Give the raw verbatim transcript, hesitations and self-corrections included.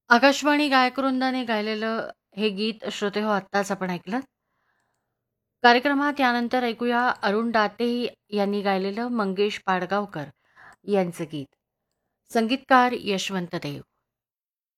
आकाशवाणी गायकवृंदाने गायलेलं हे गीत श्रोतेहो आत्ताच आपण ऐकलं. कार्यक्रमात यानंतर ऐकूया अरुण दाते यांनी गायलेलं मंगेश पाडगावकर यांचं गीत. संगीतकार यशवंत देव.